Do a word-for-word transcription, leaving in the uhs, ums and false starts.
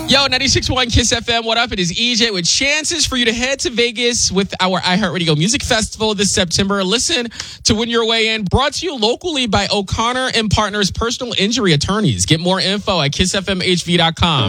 Yo, ninety-six point one Kiss F M, what up? It is E J with chances for you to head to Vegas with our iHeartRadio Music Festival this September. Listen to Win Your Way In, brought to you locally by O'Connor and Partners Personal Injury Attorneys. Get more info at kiss f m h v dot com.